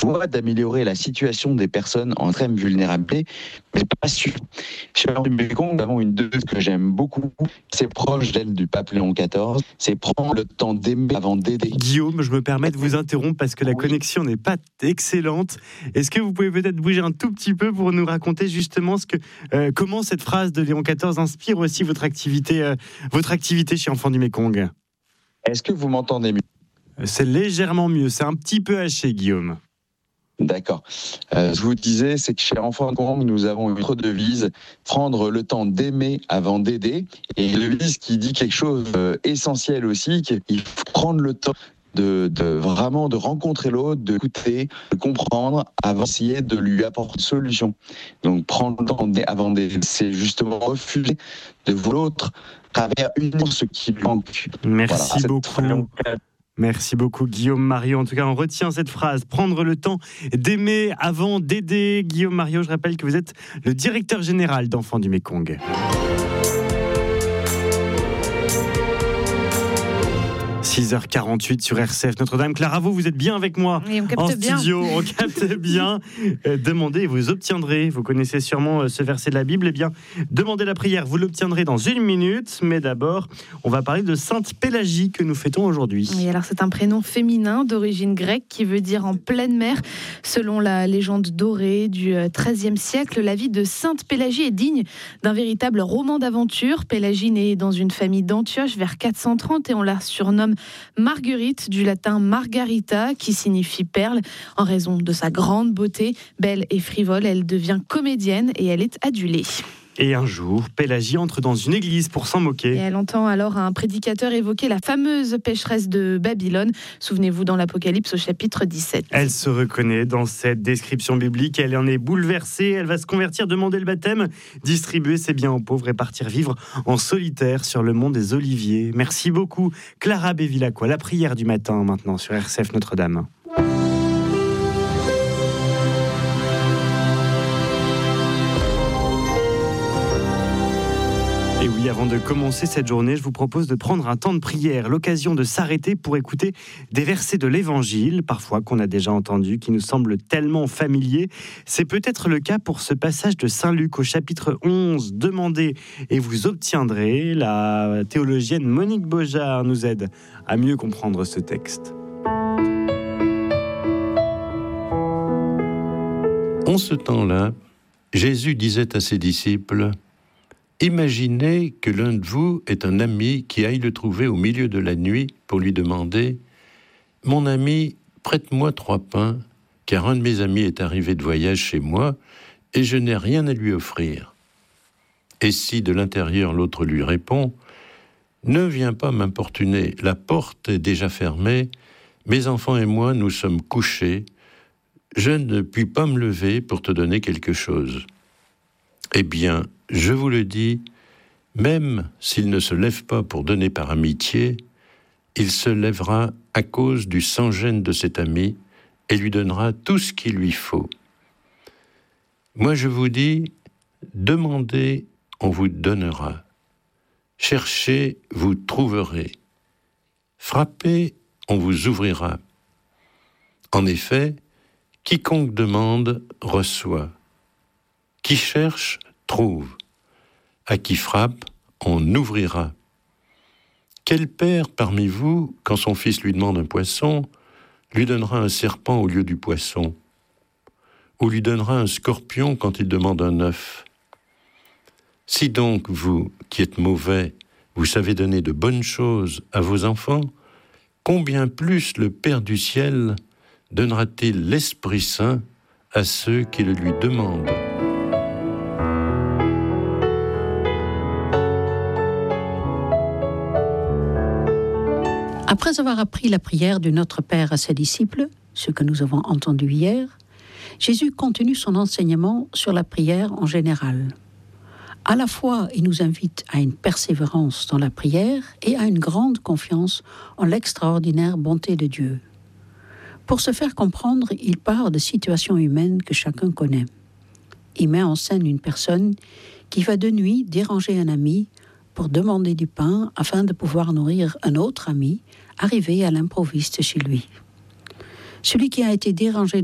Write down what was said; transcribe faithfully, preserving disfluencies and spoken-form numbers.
voie d'améliorer la situation des personnes en extrême vulnérabilité, mais pas sûr. Chez Enfants du Mékong, nous avons une devise que j'aime beaucoup, c'est proche d'elle du pape Léon quatorze, c'est prendre le temps d'aimer avant d'aider. Guillaume, je me permets de vous interrompre parce que la connexion n'est pas excellente. Est-ce que vous pouvez peut-être bouger un tout petit peu pour nous raconter justement ce que, euh, comment cette phrase de Léon quatorze inspire aussi votre activité, euh, votre activité chez Enfants du Mékong? Est-ce que vous m'entendez mieux? C'est légèrement mieux, c'est un petit peu haché, Guillaume. D'accord. Euh, je vous disais, c'est que chez Enfants du Mékong, nous avons une autre devise, prendre le temps d'aimer avant d'aider. Et une devise qui dit quelque chose d'essentiel aussi, qu'il faut prendre le temps de, de vraiment de rencontrer l'autre, de écouter, de comprendre, avant d'essayer de lui apporter une solution. Donc prendre le temps avant d'aider, c'est justement refuser de voir l'autre à travers uniquement ce qui lui manque. Merci voilà, beaucoup. Merci beaucoup Guillaume Mariot. En tout cas, on retient cette phrase, prendre le temps d'aimer avant d'aider. Guillaume Mariot, je rappelle que vous êtes le directeur général d'Enfants du Mékong. six heures quarante-huit sur R C F Notre-Dame. Clara, vous, vous êtes bien avec moi oui, on capte en bien. studio, on capte bien. Euh, demandez et vous obtiendrez. Vous connaissez sûrement ce verset de la Bible. Eh bien, demandez la prière, vous l'obtiendrez dans une minute. Mais d'abord, on va parler de Sainte Pélagie que nous fêtons aujourd'hui. Oui, alors c'est un prénom féminin d'origine grecque qui veut dire en pleine mer. Selon la légende dorée du treizième siècle, la vie de Sainte Pélagie est digne d'un véritable roman d'aventure. Pélagie née dans une famille d'Antioche vers quatre cent trente et on la surnomme Marguerite, du latin margarita, qui signifie perle. En raison de sa grande beauté, belle et frivole, elle devient comédienne et elle est adulée. Et un jour, Pélagie entre dans une église pour s'en moquer. Et elle entend alors un prédicateur évoquer la fameuse pécheresse de Babylone. Souvenez-vous dans l'Apocalypse au chapitre dix-sept. Elle se reconnaît dans cette description biblique. Elle en est bouleversée. Elle va se convertir, demander le baptême, distribuer ses biens aux pauvres et partir vivre en solitaire sur le mont des Oliviers. Merci beaucoup, Clara Bévilacqua. La prière du matin maintenant sur R C F Notre-Dame. Et oui, avant de commencer cette journée, je vous propose de prendre un temps de prière, l'occasion de s'arrêter pour écouter des versets de l'Évangile, parfois qu'on a déjà entendus, qui nous semblent tellement familiers. C'est peut-être le cas pour ce passage de Saint Luc au chapitre onze. Demandez et vous obtiendrez. La théologienne Monique Beaujard nous aide à mieux comprendre ce texte. En ce temps-là, Jésus disait à ses disciples: imaginez que l'un de vous est un ami qui aille le trouver au milieu de la nuit pour lui demander « Mon ami, prête-moi trois pains, car un de mes amis est arrivé de voyage chez moi et je n'ai rien à lui offrir. » Et si de l'intérieur l'autre lui répond « Ne viens pas m'importuner, la porte est déjà fermée, mes enfants et moi nous sommes couchés, je ne puis pas me lever pour te donner quelque chose. » Eh bien, je vous le dis, même s'il ne se lève pas pour donner par amitié, il se lèvera à cause du sans-gêne de cet ami et lui donnera tout ce qu'il lui faut. Moi je vous dis, demandez, on vous donnera. Cherchez, vous trouverez. Frappez, on vous ouvrira. En effet, quiconque demande, reçoit. Qui cherche, trouve. À qui frappe, on ouvrira. Quel père parmi vous, quand son fils lui demande un poisson, lui donnera un serpent au lieu du poisson? Ou lui donnera un scorpion quand il demande un œuf? Si donc vous, qui êtes mauvais, vous savez donner de bonnes choses à vos enfants, combien plus le Père du ciel donnera-t-il l'Esprit Saint à ceux qui le lui demandent? Après avoir appris la prière du Notre Père à ses disciples, ce que nous avons entendu hier, Jésus continue son enseignement sur la prière en général. À la fois, il nous invite à une persévérance dans la prière et à une grande confiance en l'extraordinaire bonté de Dieu. Pour se faire comprendre, il part de situations humaines que chacun connaît. Il met en scène une personne qui va de nuit déranger un ami pour demander du pain afin de pouvoir nourrir un autre ami arrivé à l'improviste chez lui. Celui qui a été dérangé